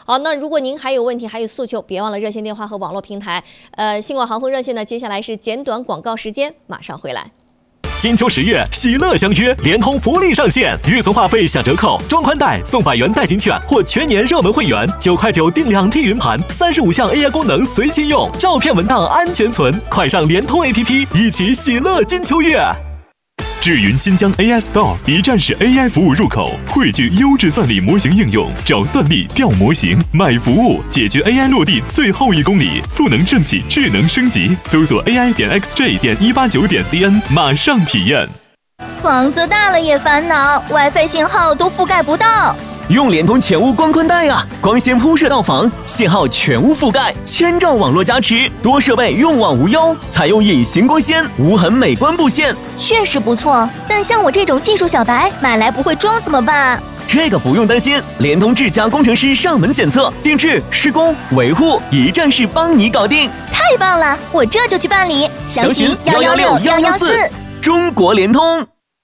好，那如果您还有问题还有诉求，别忘了热线电话和网络平台。新广航空热线呢，接下来是简短广告时间，马上回来。 金秋10月，喜乐相约，联通福利上线，预存话费享折扣，装宽带送100元代金券或全年热门会员，9块9订2T 云盘，35项 AI 功能随心用，照片文档安全存，快上联通 APP， 一起喜乐金秋月。智云新疆 AI Store 一站式 AI 服务入口，汇聚优质算力模型应用，找算力，调模型，买服务，解决 AI 落地最后1公里，赋能政企，智能升级。搜索 AI.xj.189.cn， 马上体验。 房子大了也烦恼 ，WiFi 信号都覆盖不到。 用联通全屋光宽带啊，光纤铺设到房，信号全屋覆盖，1000兆网络加持，多设备用网无忧，采用隐形光纤，无痕美观布线， 确实不错。但像我这种技术小白，买来不会装怎么办？ 这个不用担心，联通智家工程师上门检测、定制、施工、维护，一站式帮你搞定。 太棒了，我这就去办理。 详询116114，中国联通。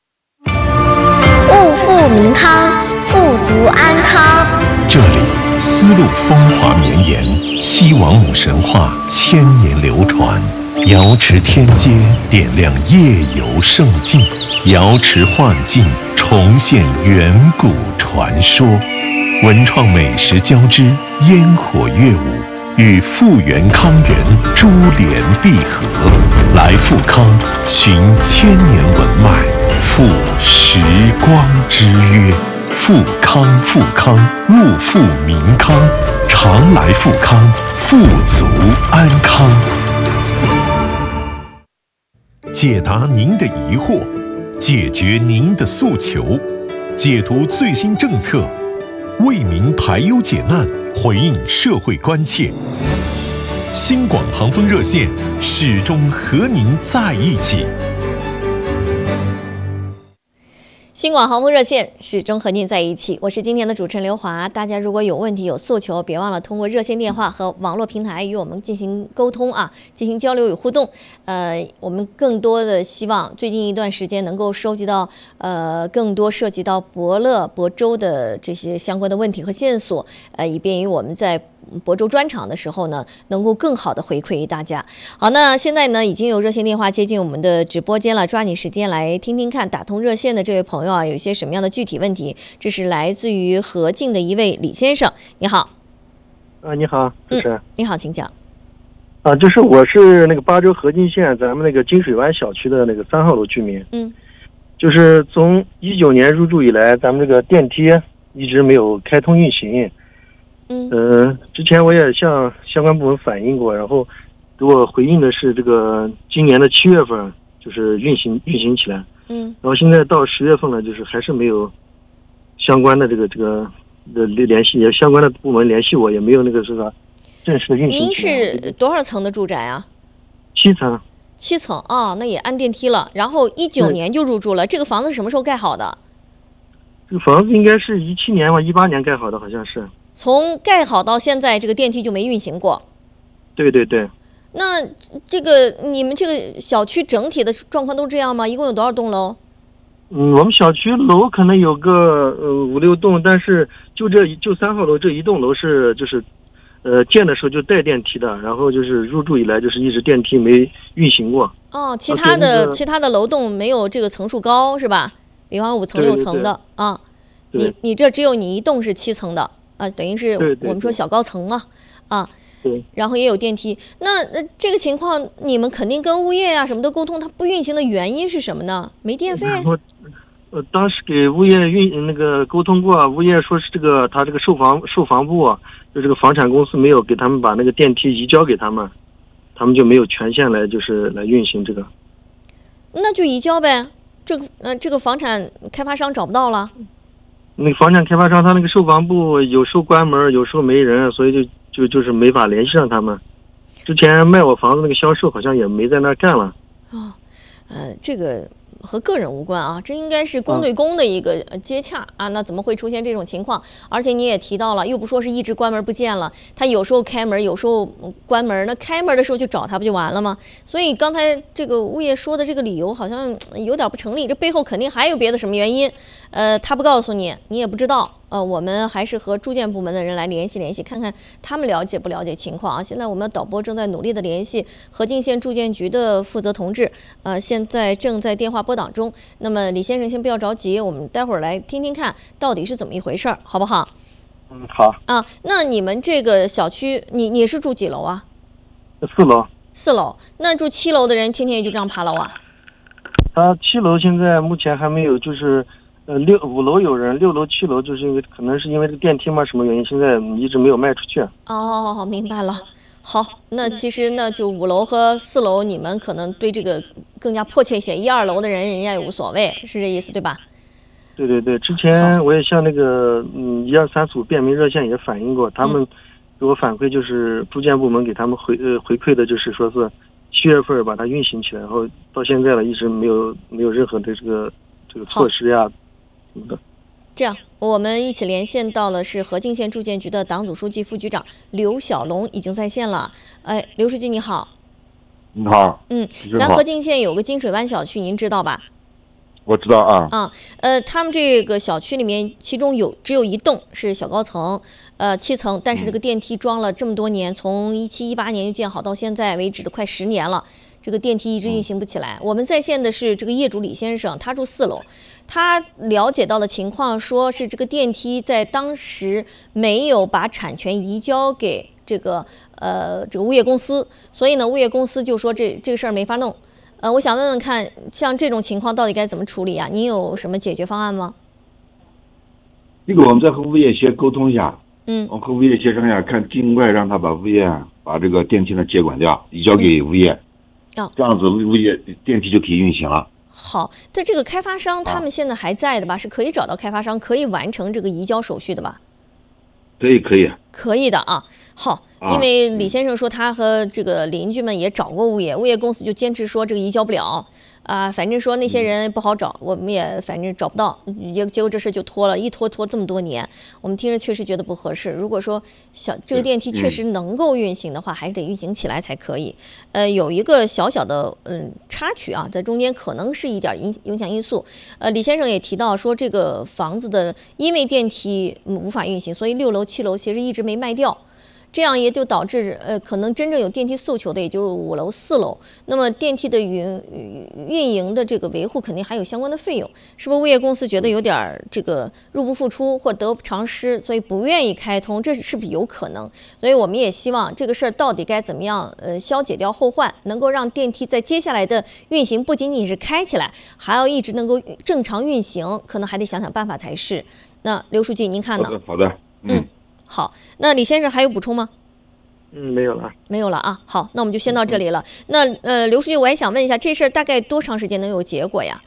物富民康，富足安康。 这里丝路风华绵延，西王母神话千年流传。瑶池天街点亮夜游胜境，瑶池幻境重现远古传说。文创美食交织，烟火乐舞与富源康源珠联璧合。来富康，寻千年文脉，赴时光之约。富康富康，物富民康，常来富康，富足安康。解答您的疑惑，解决您的诉求，解读最新政策，为民排忧解难，回应社会关切。新广航风热线始终和您在一起。 新广航空热线始终和您在一起，我是今天的主持人刘华。大家如果有问题有诉求，别忘了通过热线电话和网络平台与我们进行沟通啊，进行交流与互动。我们更多的希望最近一段时间能够收集到更多涉及到博乐、博州的这些相关的问题和线索，以便于我们在博州专场的时候呢，能够更好的回馈于大家。好，那现在呢，已经有热线电话接近我们的直播间了，抓紧时间来听听看，打通热线的这位朋友啊，有一些什么样的具体问题？这是来自于和静的一位李先生，你好。 你好，主持人。 你好，请讲。 就是我是那个巴州和静县咱们那个金水湾小区的那个3号楼居民。就是从19年入住以来，咱们这个电梯一直没有开通运行。之前我也向相关部门反映过，然后给我回应的是这个今年的7月份就是运行起来，然后现在到10月份了，就是还是没有相关的这个的联系，也相关的部门联系我，也没有那个是吧正式的运行。 您是多少层的住宅啊 ？7层。 7层啊，那也安电梯了。然后19年就入住了，这个房子什么时候盖好的？ 这个房子应该是17年吧，18年盖好的，好像是。 从盖好到现在，这个电梯就没运行过。 对对对。 那这个你们这个小区整体的状况都这样吗？一共有多少栋楼？ 我们小区楼可能有个5、6栋，但是就3号楼这一栋楼是就是建的时候就带电梯的，然后就是入住以来就是一直电梯没运行过。 其他的楼栋没有这个层数高是吧？比方5层6层的啊。你这只有你一栋是7层的。等于是我们说小高层嘛，然后也有电梯。那这个情况，你们肯定跟物业啊什么的沟通，它不运行的原因是什么呢？没电费？ 我当时给物业沟通过，物业说是他这个售房部就这个房产公司没有给他们把那个电梯移交给他们，他们就没有权限来运行这个。 那就移交呗，这个房产开发商找不到了。 那个房产开发商他那个售房部有时候关门，有时候没人，所以就是没法联系上他们。之前卖我房子那个销售好像也没在那儿干了。 这个和个人无关啊，这应该是公对公的一个接洽啊。那怎么会出现这种情况？而且你也提到了，又不说是一直关门不见了，他有时候开门，有时候关门。那开门的时候去找他不就完了吗？所以刚才这个物业说的这个理由好像有点不成立，这背后肯定还有别的什么原因。 他不告诉你，你也不知道。我们还是和住建部门的人来联系，看看他们了解不了解情况啊。现在我们的导播正在努力的联系和静县住建局的负责同志，现在正在电话拨打中。那么李先生先不要着急，我们待会儿来听听看到底是怎么一回事儿，好不好？ 好啊。那你们这个小区，你是住几楼啊 ？4楼。 4楼。那住7楼的人天天也就这样爬楼啊？ 他7楼现在目前还没有，就是5楼有人，6楼、7楼就是因为可能是因为这个电梯嘛，什么原因，现在一直没有卖出去。 哦，明白了。好，那其实那就5楼和4楼，你们可能对这个更加迫切一些。1、2楼的人家也无所谓，是这意思对吧？ 对，之前我也向那个12345便民热线也反映过，他们给我反馈就是住建部门给他们回馈的就是说是7月份把它运行起来，然后到现在了一直没有任何的这个措施呀什么的。 这样，我们一起连线到了是和静县住建局的党组书记、副局长刘小龙，已经在线了。刘书记你好。 你好。 咱和静县有个金水湾小区，您知道吧？ 我知道啊。 他们这个小区里面，其中只有一栋是小高层，7层，但是这个电梯装了这么多年，从17、18年就建好，到现在为止的快10年了。这个电梯一直运行不起来。我们在线的是这个业主李先生，他住4楼，他了解到的情况说是这个电梯在当时没有把产权移交给这个物业公司，所以呢，物业公司就说这个事儿没法弄。我想问问看，像这种情况到底该怎么处理啊？您有什么解决方案吗？ 这个我们再和物业先沟通一下。我和物业协商一下，看尽快让他把这个电梯呢接管掉，移交给物业。这样子物业电梯就可以运行了。 好，但这个开发商他们现在还在的吧？是可以找到开发商，可以完成这个移交手续的吧？ 可以。 可以的啊。好，因为李先生说他和这个邻居们也找过物业公司就坚持说这个移交不了啊，反正说那些人不好找，我们也反正找不到，结果这事就拖了，一拖这么多年，我们听着确实觉得不合适。如果说这个电梯确实能够运行的话，还是得运行起来才可以。有一个小小的插曲啊，在中间可能是一点影响因素。李先生也提到说，这个房子的因为电梯无法运行，所以6楼、7楼其实一直没卖掉。这样也就导致可能真正有电梯诉求的也就是5楼、4楼。那么电梯的运营的这个维护肯定还有相关的费用，是不是物业公司觉得有点这个入不敷出或得不偿失，所以不愿意开通？这是不是有可能？所以我们也希望这个事儿到底该怎么样消解掉后患，能够让电梯在接下来的运行不仅仅是开起来，还要一直能够正常运行，可能还得想想办法才是。那刘书记您看呢？ 好的。 好，那李先生还有补充吗？ 没有了啊。好，那我们就先到这里了。那刘书记，我还想问一下，这事儿大概多长时间能有结果呀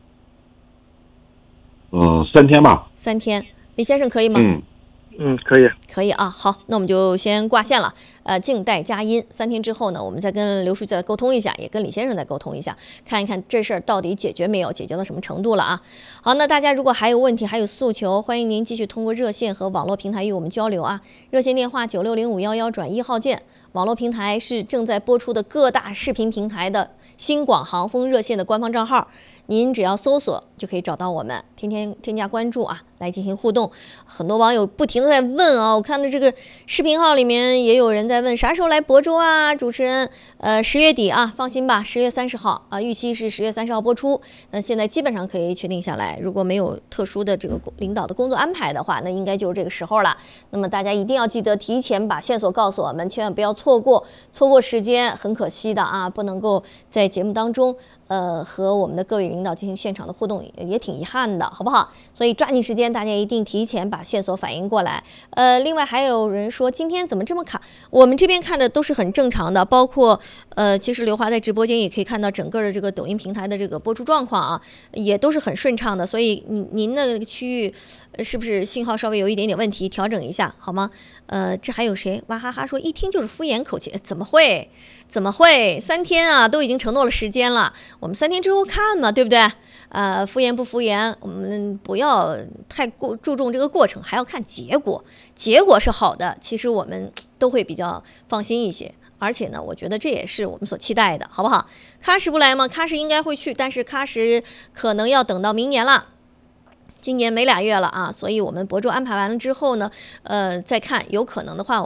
？3天吧。 3天，李先生可以吗？ 可以啊。好，那我们就先挂线了。静待佳音。3天之后呢，我们再跟刘书记再沟通一下，也跟李先生再沟通一下，看一看这事儿到底解决没有，解决到什么程度了啊。好，那大家如果还有问题还有诉求，欢迎您继续通过热线和网络平台与我们交流啊。热线电话960511转1号键，网络平台是正在播出的各大视频平台的新广航风热线的官方账号，您只要搜索就可以找到我们，天天添加关注啊，来进行互动。很多网友不停的在问啊，我看到这个视频号里面也有人在问啥时候来亳州啊？主持人，10月底啊，放心吧，10月30号啊，预期是10月30号播出。那现在基本上可以确定下来，如果没有特殊的这个领导的工作安排的话，那应该就是这个时候了。那么大家一定要记得提前把线索告诉我们，千万不要错过时间，很可惜的啊，不能够在节目当中和我们的各位领导进行现场的互动，也挺遗憾的，好不好？所以抓紧时间，大家一定提前把线索反映过来。另外还有人说今天怎么这么卡？我们这边看的都是很正常的，包括其实刘华在直播间也可以看到整个的这个抖音平台的这个播出状况啊，也都是很顺畅的。所以您的区域是不是信号稍微有一点点问题，调整一下好吗？这还有谁？哇哈哈说一听就是敷衍口气，怎么会？3天啊，都已经承诺了时间了，我们3天之后看嘛，对不对？敷衍不敷衍，我们不要太注重这个过程，还要看结果。结果是好的，其实我们都会比较放心一些。而且呢，我觉得这也是我们所期待的，好不好？喀什不来吗？喀什应该会去，但是喀什可能要等到明年了。 今年没2月了啊，所以我们博主安排完了之后呢，再看有可能的话，